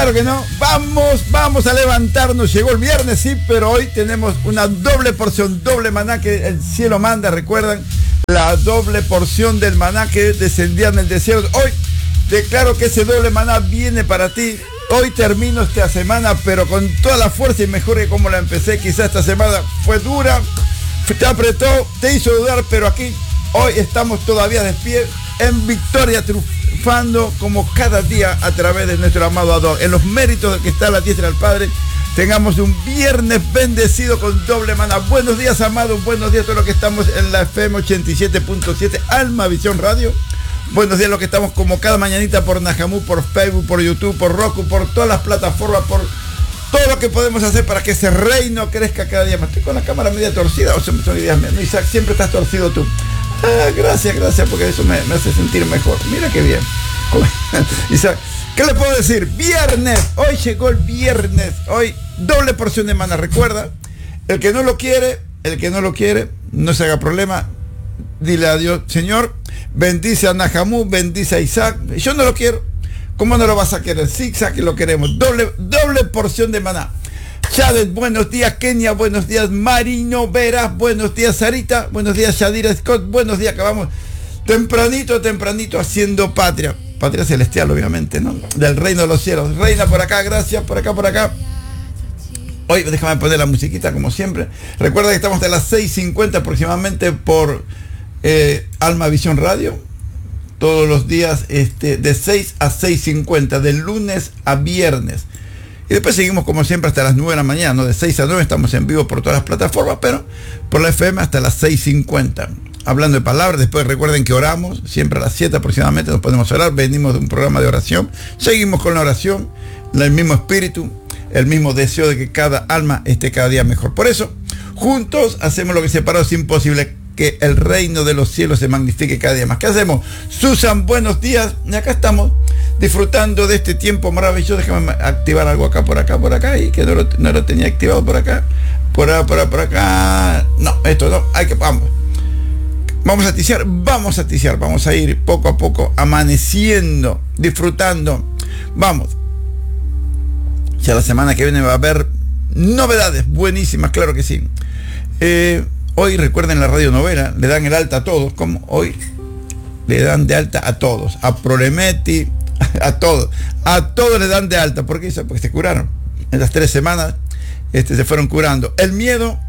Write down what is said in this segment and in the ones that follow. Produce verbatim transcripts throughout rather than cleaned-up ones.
Claro que no. Vamos, vamos a levantarnos. Llegó el viernes, sí, pero hoy tenemos una doble porción, doble maná que el cielo manda. Recuerdan la doble porción del maná que descendía en el desierto. Hoy declaro que ese doble maná viene para ti. Hoy termino esta semana, pero con toda la fuerza y mejor que como la empecé. Quizás esta semana fue dura, te apretó, te hizo dudar, pero aquí hoy estamos todavía de pie en victoria, triunfando como cada día a través de nuestro amado Adón. En los méritos de que está a la diestra del Padre, tengamos un viernes bendecido con doble maná. Buenos días, amados, buenos días a todos los que estamos en la F M ochenta y siete punto siete, Alma Visión Radio. Buenos días a los que estamos como cada mañanita por Najamú, por Facebook, por YouTube, por Roku, por todas las plataformas, por todo lo que podemos hacer para que ese reino crezca cada día más. Estoy con la cámara media torcida, o sea, son ideas mías. No, Isaac, siempre estás torcido tú. Ah, gracias, gracias, porque eso me, me hace sentir mejor. Mira qué bien. Isaac, ¿qué le puedo decir? Viernes, hoy llegó el viernes, hoy doble porción de maná. Recuerda, el que no lo quiere, el que no lo quiere, no se haga problema. Dile a Dios, Señor, bendice a Najamú, bendice a Isaac. Yo no lo quiero. ¿Cómo no lo vas a querer? Sí, Isaac, lo queremos. Doble, doble porción de maná. Chávez, buenos días. Kenia, buenos días. Marino Veras, buenos días. Sarita, buenos días. Shadira Scott, buenos días. Acabamos tempranito, tempranito haciendo patria. Patria celestial, obviamente, ¿no? Del reino de los cielos. Reina por acá, gracias. Por acá, por acá. Hoy déjame poner la musiquita como siempre. Recuerda que estamos hasta las seis cincuenta aproximadamente por eh, Alma Visión Radio. Todos los días este, de seis a seis cincuenta, de lunes a viernes. Y después seguimos como siempre hasta las nueve de la mañana, ¿no? De seis a nueve estamos en vivo por todas las plataformas, pero por la F M hasta las seis cincuenta. Hablando de palabras, después recuerden que oramos, siempre a las siete aproximadamente nos podemos orar, venimos de un programa de oración, seguimos con la oración, el mismo espíritu, el mismo deseo de que cada alma esté cada día mejor. Por eso, juntos hacemos lo que separados es imposible, que el reino de los cielos se magnifique cada día más. ¿Qué hacemos? Susan, buenos días. Y acá estamos disfrutando de este tiempo maravilloso. Déjame activar algo acá, por acá, por acá, y que no lo, no lo tenía activado por acá, por acá, por acá, por acá. No, esto no, hay que, vamos. Vamos a ticiar, vamos a ticiar, vamos a ir poco a poco amaneciendo, disfrutando. Vamos. Ya la semana que viene va a haber novedades buenísimas, claro que sí. Eh, hoy recuerden la radionovela, le dan el alta a todos, como hoy le dan de alta a todos, a Prolemeti, a todos, a todos le dan de alta. ¿Por qué? Porque se curaron. En las tres semanas este, se fueron curando. El miedo,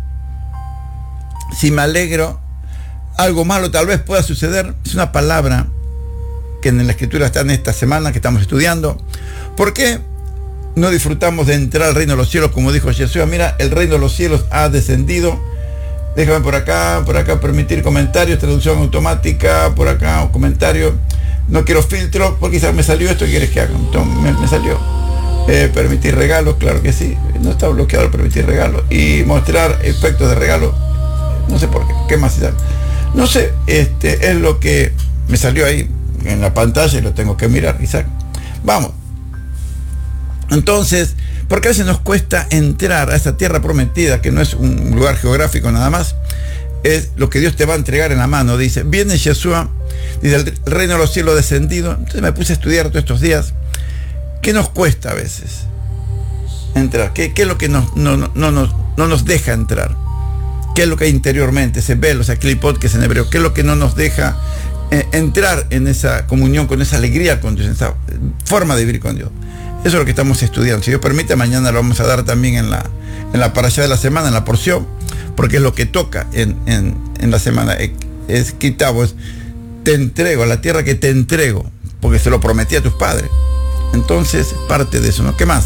si me alegro, algo malo tal vez pueda suceder, es una palabra que en la escritura está en esta semana que estamos estudiando. ¿Por qué no disfrutamos de entrar al reino de los cielos? Como dijo Jesús, mira, el reino de los cielos ha descendido. Déjame por acá, por acá permitir comentarios, traducción automática, por acá un comentario. No quiero filtros, porque quizás me salió esto, ¿qué quieres que haga? Entonces, me, me salió. Eh, permitir regalos, claro que sí. No está bloqueado el permitir regalos. Y mostrar efectos de regalo, no sé por qué. ¿Qué más? No sé, este es lo que me salió ahí en la pantalla y lo tengo que mirar, Isaac. Vamos. Entonces, ¿por qué a veces nos cuesta entrar a esa tierra prometida, que no es un lugar geográfico nada más? Es lo que Dios te va a entregar en la mano. Dice, viene Yeshua, dice, el reino de los cielos descendido. Entonces me puse a estudiar todos estos días. ¿Qué nos cuesta a veces entrar? ¿Qué, qué es lo que nos, no, no, no, nos, no nos deja entrar? ¿Qué es lo que hay interiormente? Ese velo, ese clipot que es en hebreo. ¿Qué es lo que no nos deja eh, entrar en esa comunión, con esa alegría con Dios, en esa forma de vivir con Dios? Eso es lo que estamos estudiando. Si Dios permite, mañana lo vamos a dar también en la, en la parashá de la semana, en la porción, porque es lo que toca en, en, en la semana. Es quitabo, es te entrego, a la tierra que te entrego, porque se lo prometí a tus padres. Entonces, parte de eso, ¿no? ¿Qué más?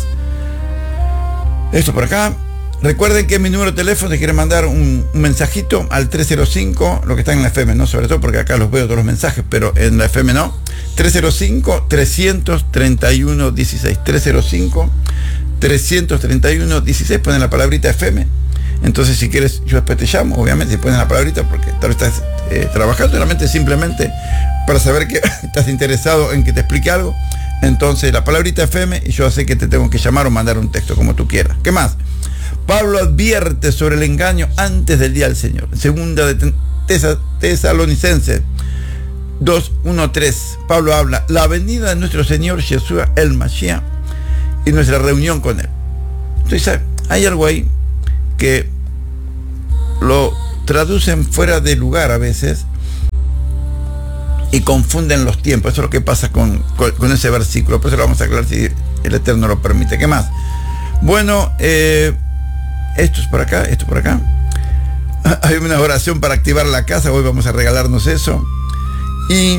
Esto por acá. Recuerden que mi número de teléfono, si quieren mandar un, un mensajito al tres cero cinco, lo que está en la F M, ¿no? Sobre todo porque acá los veo todos los mensajes, pero en la F M no. tres cero cinco, tres treinta y uno, dieciséis. tres cero cinco, tres treinta y uno, dieciséis. Ponen la palabrita F M. Entonces, si quieres, yo después te llamo, obviamente, si ponen la palabrita, porque tal vez estás eh, trabajando, realmente simplemente para saber que estás interesado en que te explique algo. Entonces, la palabrita F M, y yo sé que te tengo que llamar o mandar un texto, como tú quieras. ¿Qué más? Pablo advierte sobre el engaño antes del día del Señor. Segunda de Tesalonicenses dos, uno, tres. Pablo habla, la venida de nuestro Señor Yeshua el Mashiach y nuestra reunión con Él. Entonces hay algo ahí que lo traducen fuera de lugar a veces y confunden los tiempos. Eso es lo que pasa con, con, con ese versículo. Por eso lo vamos a aclarar si el Eterno lo permite. ¿Qué más? Bueno, eh, esto es por acá, esto es por acá. Hay una oración para activar la casa. Hoy vamos a regalarnos eso. Y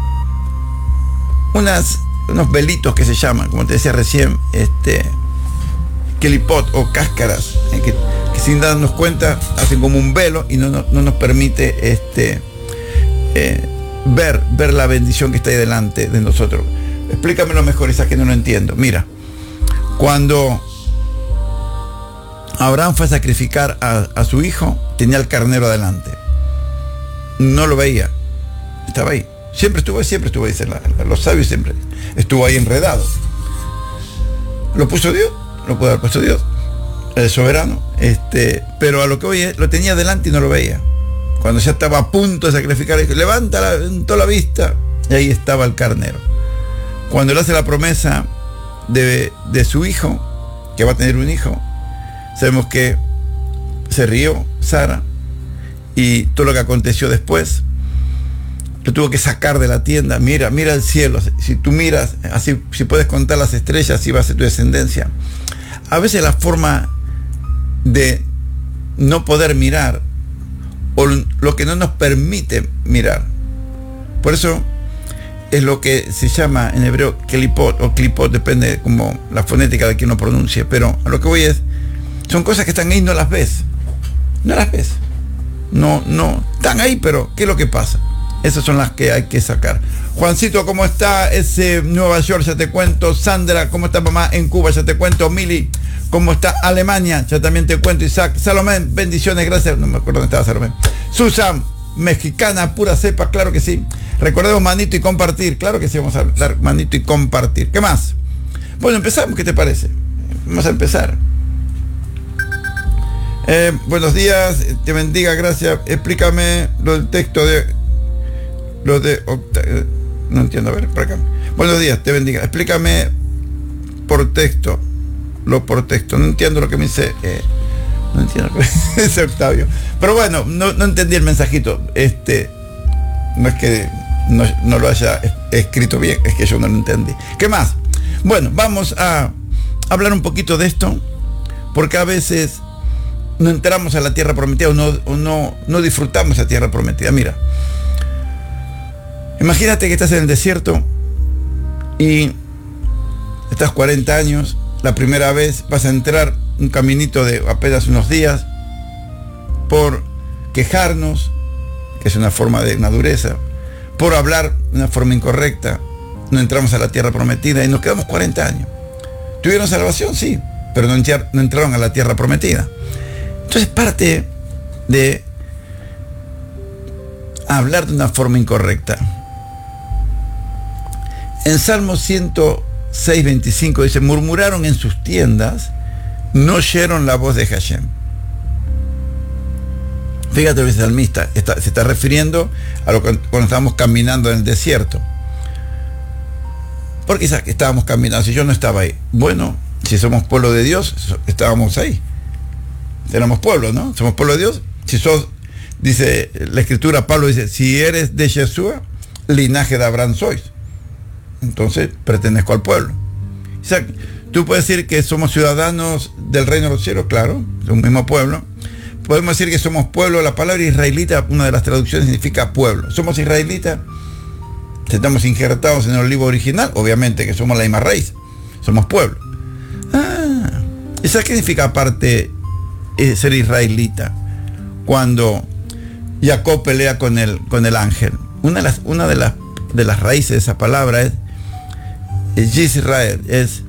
unas, unos velitos que se llaman, como te decía recién, este, kelipot o cáscaras, eh, que, que sin darnos cuenta hacen como un velo y no, no, no nos permite este, eh, ver, ver la bendición que está ahí delante de nosotros. Explícamelo mejor, Isaac, que no lo entiendo. Mira, cuando Abraham fue a sacrificar a, a su hijo, tenía el carnero adelante. No lo veía. Estaba ahí. Siempre estuvo ahí, siempre estuvo ahí. Dicen la, la, los sabios siempre. Estuvo ahí enredado. Lo puso Dios. Lo pudo haber puesto Dios. El soberano. Este, pero a lo que oye, lo tenía delante y no lo veía. Cuando ya estaba a punto de sacrificar, dijo, levanta la, levantó la vista. Y ahí estaba el carnero. Cuando le hace la promesa de, de su hijo, que va a tener un hijo, sabemos que se rió Sara y todo lo que aconteció después. Lo tuvo que sacar de la tienda. Mira, mira el cielo. Si tú miras, así, si puedes contar las estrellas, así va a ser tu descendencia. A veces la forma de no poder mirar, o lo que no nos permite mirar. Por eso es lo que se llama en hebreo kelipot o klipot, depende como la fonética de quien lo pronuncie. Pero a lo que voy es, son cosas que están ahí y no las ves. No las ves. No, no. Están ahí, pero ¿qué es lo que pasa? Esas son las que hay que sacar. Juancito, ¿cómo está ese Nueva York? Ya te cuento. Sandra, ¿cómo está mamá en Cuba? Ya te cuento. Mili, ¿cómo está Alemania? Ya también te cuento. Isaac, Salomé, bendiciones, gracias. No me acuerdo dónde estaba Salomé. Susan, mexicana, pura cepa, claro que sí. Recordemos manito y compartir. Claro que sí, vamos a dar manito y compartir. ¿Qué más? Bueno, empezamos, ¿qué te parece? Vamos a empezar. Eh, buenos días, te bendiga, gracias. Explícame lo del texto de... Lo de... No entiendo, a ver, por acá. Buenos días, te bendiga. Explícame por texto. Lo por texto. No entiendo lo que me dice... Eh, no entiendo lo que me dice Octavio. Pero bueno, no, no entendí el mensajito. Este... No es que no, no lo haya escrito bien, es que yo no lo entendí. ¿Qué más? Bueno, vamos a hablar un poquito de esto, porque a veces no entramos a la tierra prometida o no, o no, no disfrutamos la tierra prometida. Mira, imagínate que estás en el desierto y estás cuarenta años, la primera vez vas a entrar un caminito de apenas unos días por quejarnos, que es una forma de una dureza, por hablar de una forma incorrecta, no entramos a la tierra prometida y nos quedamos cuarenta años. ¿Tuvieron salvación? Sí, pero no entraron a la tierra prometida. Entonces parte de hablar de una forma incorrecta. En Salmo ciento seis, veinticinco dice, murmuraron en sus tiendas, no oyeron la voz de Hashem. Fíjate, el salmista está, se está refiriendo a lo que cuando estábamos caminando en el desierto. Porque quizás que estábamos caminando, si yo no estaba ahí. Bueno, si somos pueblo de Dios, estábamos ahí. Éramos pueblo, ¿no? Somos pueblo de Dios. Si sos, dice la escritura, Pablo dice, si eres de Yeshua, linaje de Abraham sois. Entonces, pertenezco al pueblo. O sea, tú puedes decir que somos ciudadanos del reino de los cielos, claro, de un mismo pueblo. Podemos decir que somos pueblo. La palabra israelita, una de las traducciones significa pueblo. Somos israelitas, estamos injertados en el olivo original, obviamente que somos la misma raíz, somos pueblo. Ah, ¿eso qué significa aparte eh, ser israelita? Cuando Jacob pelea con el, con el ángel, una de las, una de las, de las raíces de esa palabra es, es Yisrael, es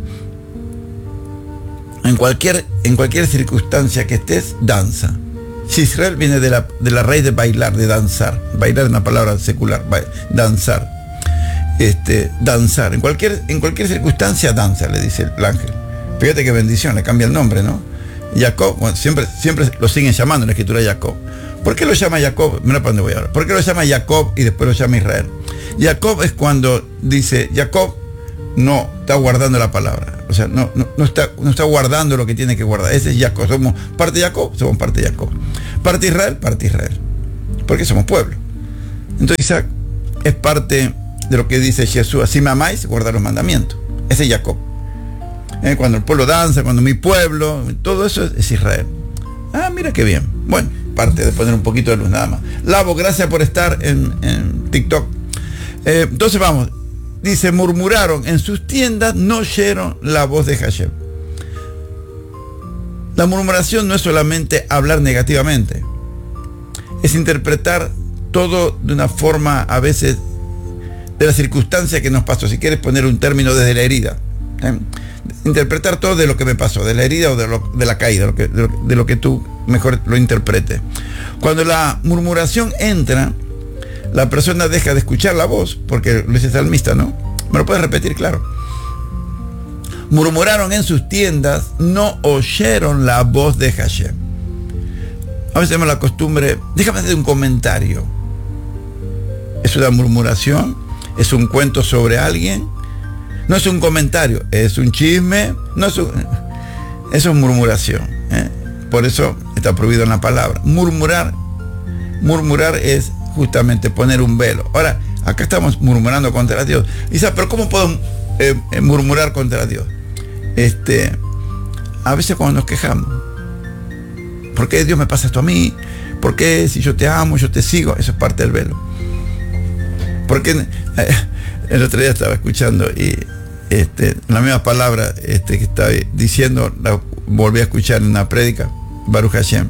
en cualquier, en cualquier circunstancia que estés, danza. Yisrael viene de la, de la raíz de bailar, de danzar. Bailar es una palabra secular, danzar. Este, danzar. En cualquier, en cualquier circunstancia, danza, le dice el ángel. Fíjate qué bendición, le cambia el nombre, ¿no? Jacob, bueno, siempre, siempre lo siguen llamando en la escritura Jacob. ¿Por qué lo llama Jacob? Mira para dónde voy ahora. ¿Por qué lo llama Jacob y después lo llama Israel? Jacob es cuando dice, Jacob no está guardando la palabra. O sea, no, no, no, está, no está guardando lo que tiene que guardar. Ese es Jacob. Somos parte de Jacob, somos parte de Jacob. Parte de Israel, parte de Israel. Porque somos pueblo. Entonces Isaac es parte de lo que dice Jesús. Si me amáis, guardad los mandamientos. Ese es Jacob. Eh, cuando el pueblo danza, cuando mi pueblo, todo eso es, es Israel. Ah, mira qué bien. Bueno, parte de poner un poquito de luz nada más. Lavo, gracias por estar en, en TikTok. Eh, entonces vamos. Dice, murmuraron en sus tiendas, no oyeron la voz de Hashem. La murmuración no es solamente hablar negativamente, es interpretar todo de una forma, a veces, de la circunstancia que nos pasó. Si quieres poner un término, desde la herida. ¿eh? Interpretar todo de lo que me pasó, de la herida o de, lo, de la caída, de lo, que, de, lo, de lo que tú mejor lo interpretes. Cuando la murmuración entra, la persona deja de escuchar la voz, porque lo dice el salmista, ¿no? Me lo puedes repetir, claro. Murmuraron en sus tiendas, no oyeron la voz de Hashem. A veces tenemos la costumbre, déjame hacer un comentario. ¿Es una murmuración? ¿Es un cuento sobre alguien? No es un comentario, es un chisme, no es un, eso es murmuración. ¿eh? Por eso está prohibido en la palabra. Murmurar, murmurar es justamente poner un velo. Ahora, acá estamos murmurando contra Dios. Dice, pero ¿cómo puedo eh, murmurar contra Dios? Este, a veces cuando nos quejamos, ¿por qué Dios me pasa esto a mí? ¿Por qué si yo te amo, yo te sigo? Eso es parte del velo. Porque eh, el otro día estaba escuchando y este, la misma palabra este, que estaba diciendo, la volví a escuchar en una prédica, Baruch Hashem.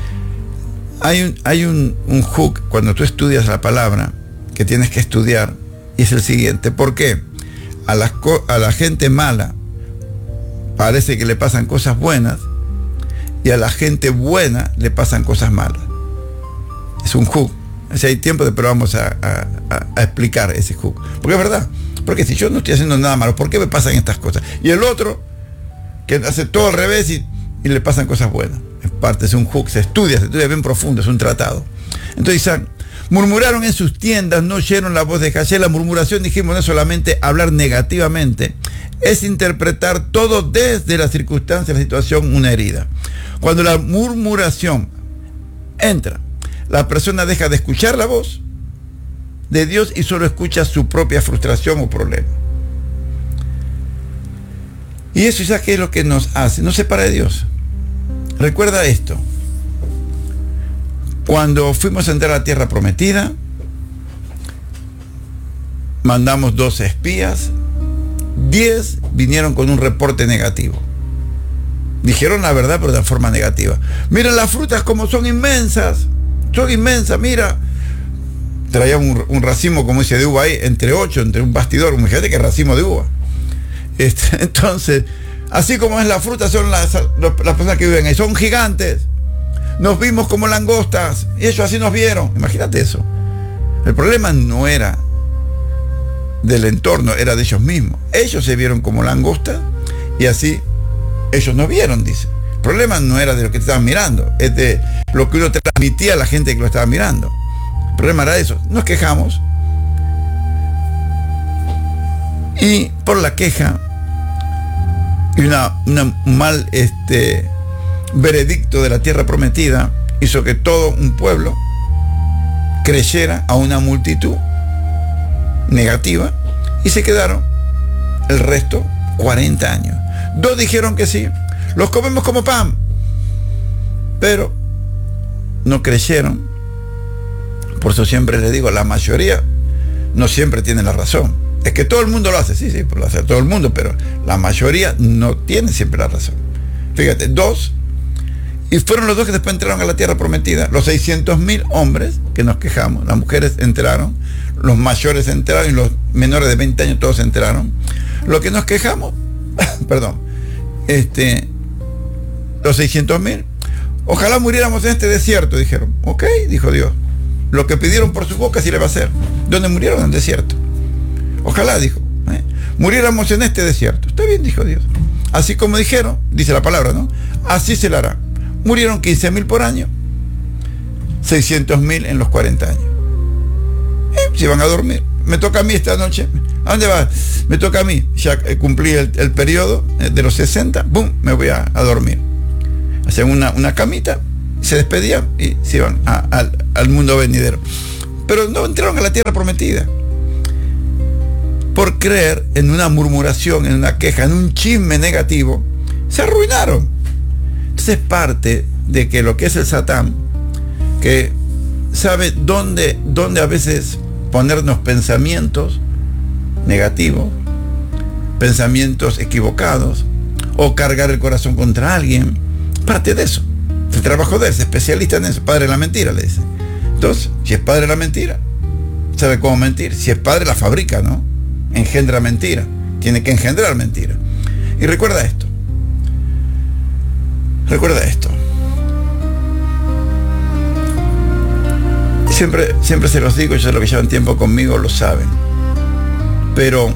Hay un, hay un, un hook cuando tú estudias la palabra que tienes que estudiar, y es el siguiente. ¿Por qué? A la, a la gente mala parece que le pasan cosas buenas, y a la gente buena le pasan cosas malas. Es un hook. O sea, hay tiempo, de, pero vamos a, a, a explicar ese hook. Porque es verdad. Porque si yo no estoy haciendo nada malo, ¿por qué me pasan estas cosas? Y el otro, que hace todo al revés y, y le pasan cosas buenas. Es parte, es un hook, se estudia, se estudia bien profundo, es un tratado. Entonces Isaac, murmuraron en sus tiendas, no oyeron la voz de Hashem. La murmuración, dijimos, no es solamente hablar negativamente, es interpretar todo desde la circunstancia, la situación, una herida. Cuando la murmuración entra, la persona deja de escuchar la voz de Dios y solo escucha su propia frustración o problema. Y eso ya que es lo que nos hace, nos separa de Dios. Recuerda esto. Cuando fuimos a entrar a la tierra prometida, mandamos doce espías, diez vinieron con un reporte negativo. Dijeron la verdad, pero de forma negativa. Miren las frutas como son inmensas, son inmensas, mira. Traía un, un racimo, como dice, de uva ahí, entre ocho, entre un bastidor. Fíjate que racimo de uva. Este, entonces, así como es la fruta, son las, las personas que viven ahí, son gigantes. Nos vimos como langostas, y ellos así nos vieron. Imagínate eso. El problema no era del entorno, era de ellos mismos. Ellos se vieron como langostas, y así ellos nos vieron, dice. El problema no era de lo que te estaban mirando, es de lo que uno transmitía a la gente que lo estaba mirando. El problema era eso. Nos quejamos, y por la queja y una, una mal este, veredicto de la tierra prometida hizo que todo un pueblo creyera a una multitud negativa, y se quedaron el resto cuarenta años. Dos dijeron que sí, los comemos como pan, pero no creyeron. Por eso siempre les digo, la mayoría no siempre tiene la razón. Es que todo el mundo lo hace, sí, sí, lo hace todo el mundo, pero la mayoría no tiene siempre la razón. Fíjate, dos, y fueron los dos que después entraron a la tierra prometida. Los seiscientos mil hombres que nos quejamos, las mujeres entraron, los mayores entraron y los menores de veinte años todos entraron. Lo que nos quejamos, perdón, este, los seiscientos mil, ojalá muriéramos en este desierto, dijeron. Ok, dijo Dios. Lo que pidieron por su boca sí le va a hacer. ¿Dónde murieron? En el desierto. Ojalá, dijo, ¿eh? muriéramos en este desierto. Está bien, dijo Dios. Así como dijeron, dice la palabra, ¿no? Así se le hará. Murieron quince mil por año, seiscientos mil en los cuarenta años. ¿Eh? Se iban a dormir. me toca a mí esta noche. ¿A dónde vas? Me toca a mí. Ya cumplí el, el periodo de los sesenta, ¡bum! Me voy a, a dormir. Hacían una, una camita, se despedían y se iban a, a, al mundo venidero. Pero no entraron a la tierra prometida. Por creer en una murmuración, en una queja, en un chisme negativo, se arruinaron. Entonces parte de que lo que es el Satán, que sabe dónde, dónde a veces ponernos pensamientos negativos, pensamientos equivocados, o cargar el corazón contra alguien, parte de eso. El trabajo de él, es especialista en eso, padre de la mentira, le dice. Entonces, si es padre de la mentira, sabe cómo mentir. Si es padre, la fabrica, ¿no? Engendra mentira, tiene que engendrar mentira. Y recuerda esto, recuerda esto. Siempre, siempre se los digo, yo sé lo que llevan tiempo conmigo, lo saben. Pero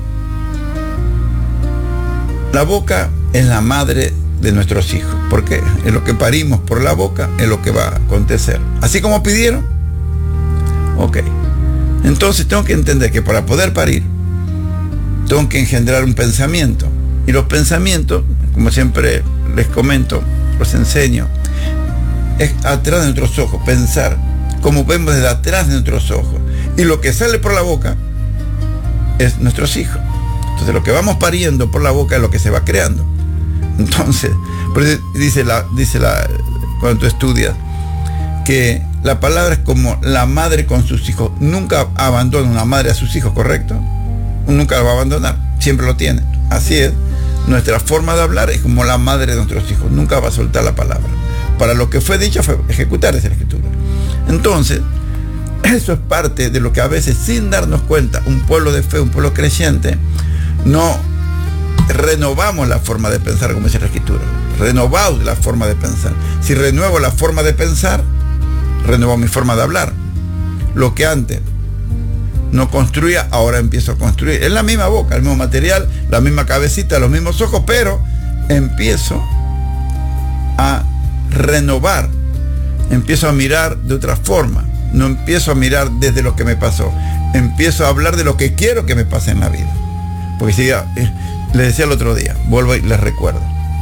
la boca es la madre de nuestros hijos. ¿Por qué? Es lo que parimos por la boca, es lo que va a acontecer. Así como pidieron. Ok. Entonces tengo que entender que para poder parir, tengo que engendrar un pensamiento. Y los pensamientos, como siempre les comento, los enseño, es atrás de nuestros ojos, pensar como vemos desde atrás de nuestros ojos. Y lo que sale por la boca es nuestros hijos. Entonces lo que vamos pariendo por la boca es lo que se va creando. Entonces, por eso dice la, dice la, cuando tú estudias, que la palabra es como la madre con sus hijos. Nunca abandona una madre a sus hijos, ¿correcto? Nunca lo va a abandonar, siempre lo tiene. Así es, nuestra forma de hablar es como la madre de nuestros hijos, nunca va a soltar la palabra. Para lo que fue dicho fue ejecutar esa escritura. Entonces, eso es parte de lo que a veces, sin darnos cuenta, un pueblo de fe, un pueblo creyente, no renovamos la forma de pensar, como dice la escritura. Renovaos la forma de pensar. Si renuevo la forma de pensar, renuevo mi forma de hablar. Lo que antes no construía, ahora empiezo a construir. Es la misma boca, el mismo material, la misma cabecita, los mismos ojos, pero empiezo a renovar. Empiezo a mirar de otra forma. No empiezo a mirar desde lo que me pasó. Empiezo a hablar de lo que quiero que me pase en la vida. Porque si ya, eh, les decía el otro día, vuelvo y les recuerdo.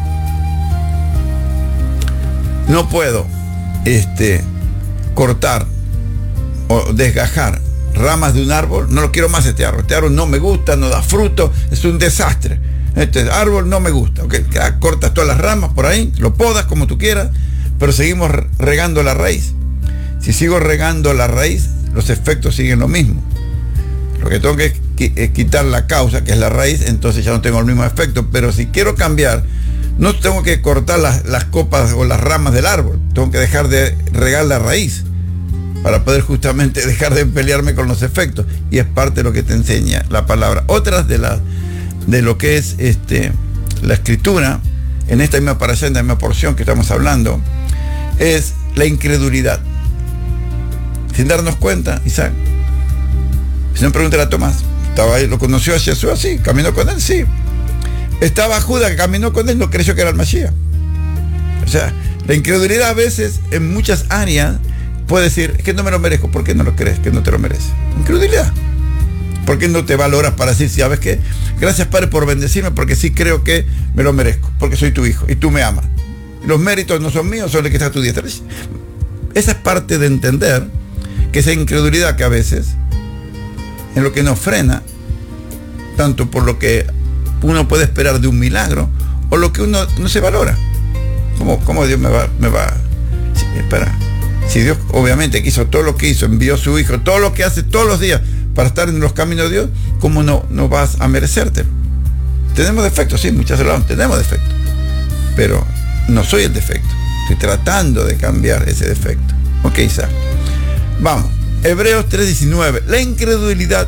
No puedo este, cortar o desgajar ramas de un árbol. No lo quiero más este árbol. Este árbol no me gusta, no da fruto, es un desastre. Este árbol no me gusta. Okay, cortas todas las ramas por ahí, lo podas como tú quieras, pero seguimos regando la raíz. Si sigo regando la raíz, los efectos siguen lo mismo. Lo que tengo que es quitar la causa, que es la raíz, entonces ya no tengo el mismo efecto. Pero si quiero cambiar, no tengo que cortar las, las copas o las ramas del árbol, tengo que dejar de regar la raíz para poder justamente dejar de pelearme con los efectos. Y es parte de lo que te enseña la palabra. Otras de, la, de lo que es este, la escritura, en esta misma parasha, en la misma porción que estamos hablando, es la incredulidad. Sin darnos cuenta, Isaac, si no, pregúntale a Tomás, estaba ahí, lo conoció a Jesús así, caminó con él, sí. Estaba Judas, que caminó con él, no creyó que era el Mashiach. O sea, la incredulidad a veces, en muchas áreas, puede decir, es que no me lo merezco. ¿Por qué no lo crees que no te lo mereces? Incredulidad. ¿Por qué no te valoras para decir, sabes qué? Gracias, Padre, por bendecirme, porque sí creo que me lo merezco, porque soy tu hijo y tú me amas. Los méritos no son míos, son los que está a tu diestra. Esa es parte de entender que esa incredulidad que a veces en lo que nos frena, tanto por lo que uno puede esperar de un milagro o lo que uno no se valora. ¿Cómo, cómo Dios me va, me va? Sí, espera. Si Dios obviamente quiso todo lo que hizo, envió a su hijo, todo lo que hace todos los días para estar en los caminos de Dios, ¿cómo no, no vas a merecértelo? Tenemos defectos, sí, muchas veces tenemos defectos, pero no soy el defecto. Estoy tratando de cambiar ese defecto. Ok, Isaac. Vamos. Hebreos tres diecinueve. La incredulidad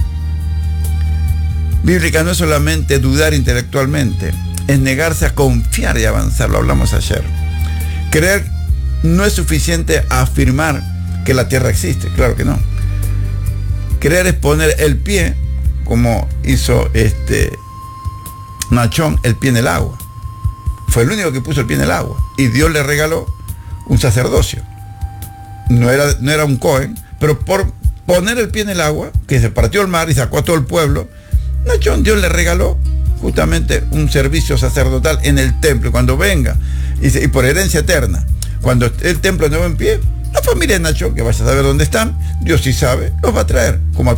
bíblica no es solamente dudar intelectualmente, es negarse a confiar y avanzar. Lo hablamos ayer. Creer no es suficiente a afirmar que la tierra existe. Claro que no. Creer es poner el pie, como hizo este Nachón, el pie en el agua. Fue el único que puso el pie en el agua. Y Dios le regaló un sacerdocio. No era, no era un Cohen, pero por poner el pie en el agua, que se partió el mar y sacó a todo el pueblo, Nachón, Dios le regaló justamente un servicio sacerdotal en el templo. Cuando venga, y, se, y por herencia eterna, cuando el templo no va en pie, la familia de Nachón, que vaya a saber dónde están, Dios sí sabe, los va a traer, como a